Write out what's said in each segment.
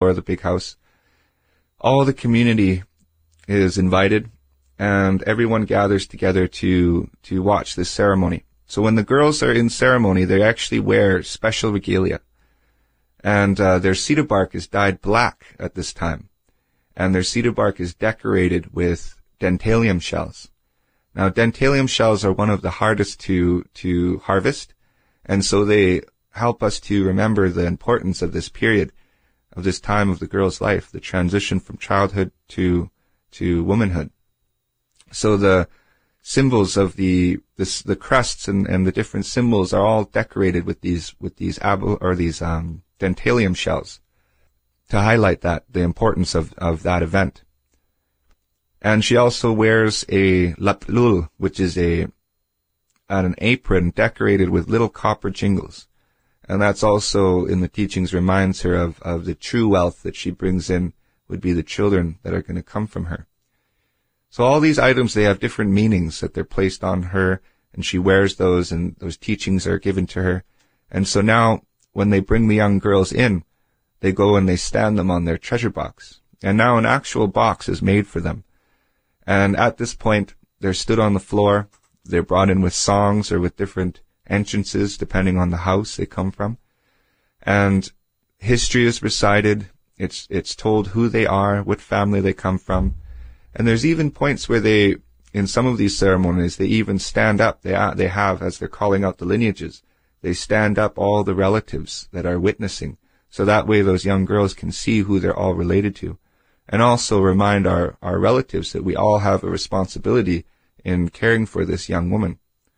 of the big house. All the community is invited, and everyone gathers together to watch this ceremony. So when the girls are in ceremony, they actually wear special regalia. And their cedar bark is dyed black at this time. And their cedar bark is decorated with dentalium shells. Now, dentalium shells are one of the hardest to harvest, and so they help us to remember the importance of this period, of this time of the girl's life, the transition from childhood to womanhood. So the symbols of the crests and the different symbols are all decorated with these dentalium shells to highlight the importance of that event. And she also wears a laplul, which is an apron decorated with little copper jingles. And that's also in the teachings reminds her of the true wealth that she brings in would be the children that are going to come from her. So all these items, they have different meanings that they're placed on her, and she wears those, and those teachings are given to her. And so now, when they bring the young girls in, they go and they stand them on their treasure box. And now an actual box is made for them. And at this point, they're stood on the floor. They're brought in with songs or with different entrances, depending on the house they come from. And history is recited. It's told who they are, what family they come from. And there's even points where they, in some of these ceremonies, they even stand up. They have, as they're calling out the lineages, they stand up all the relatives that are witnessing. So that way those young girls can see who they're all related to. And also remind our relatives that we all have a responsibility in caring for this young woman.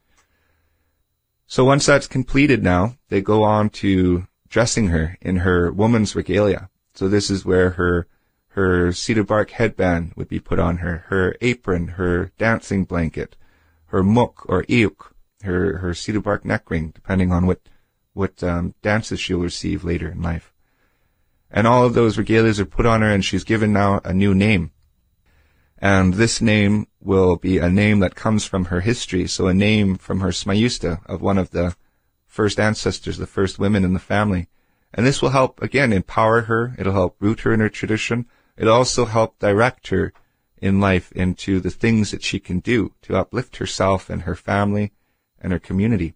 So once that's completed now, they go on to dressing her in her woman's regalia. So this is where her cedar bark headband would be put on her, her apron, her dancing blanket, her muk or iuk, her cedar bark neck ring, depending on what dances she'll receive later in life. And all of those regalias are put on her, and she's given now a new name. And this name will be a name that comes from her history, so a name from her smayusta of one of the first ancestors, the first women in the family. And this will help, again, empower her. It'll help root her in her tradition. It'll also help direct her in life into the things that she can do to uplift herself and her family and her community.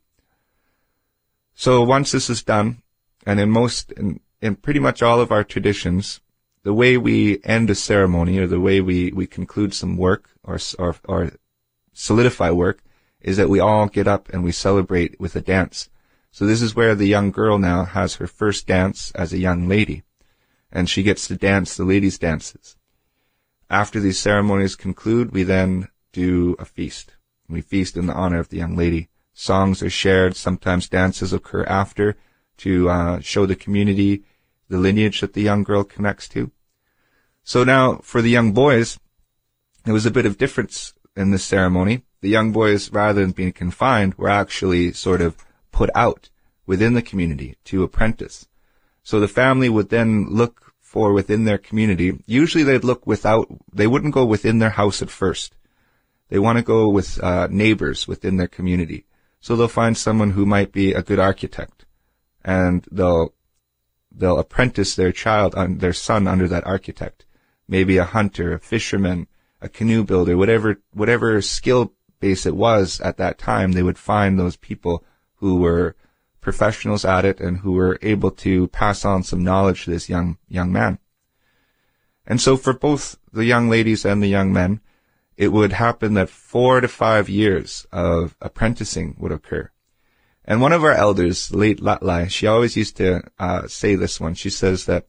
So once this is done, and in pretty much all of our traditions, the way we end a ceremony or the way we conclude some work or solidify work is that we all get up and we celebrate with a dance. So this is where the young girl now has her first dance as a young lady, and she gets to dance the ladies' dances. After these ceremonies conclude, we then do a feast. We feast in the honor of the young lady. Songs are shared. Sometimes dances occur after to show the community the lineage that the young girl connects to. So now, for the young boys, there was a bit of difference in this ceremony. The young boys, rather than being confined, were actually sort of put out within the community to apprentice. So the family would then look for within their community. Usually they wouldn't go within their house at first. They want to go with neighbors within their community. So they'll find someone who might be a good architect, and they'll apprentice their son under that architect. Maybe a hunter, a fisherman, a canoe builder, whatever skill base it was at that time, they would find those people who were professionals at it and who were able to pass on some knowledge to this young man. And so for both the young ladies and the young men, it would happen that 4 to 5 years of apprenticing would occur. And one of our elders, the late Latlai, she always used to say this one. She says that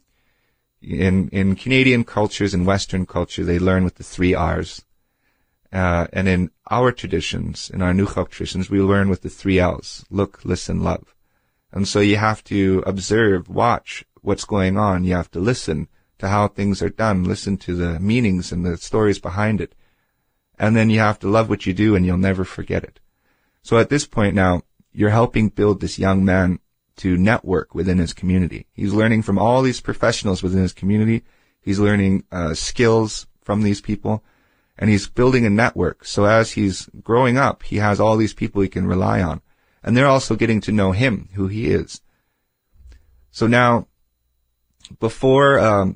in Canadian cultures and Western culture, they learn with the 3 R's. And in our traditions, in our Nukok traditions, we learn with the 3 L's. Look, listen, love. And so you have to observe, watch what's going on. You have to listen to how things are done, listen to the meanings and the stories behind it. And then you have to love what you do, and you'll never forget it. So at this point now, you're helping build this young man to network within his community. He's learning from all these professionals within his community. He's learning skills from these people, and he's building a network. So as he's growing up, he has all these people he can rely on. And they're also getting to know him, who he is. So now, before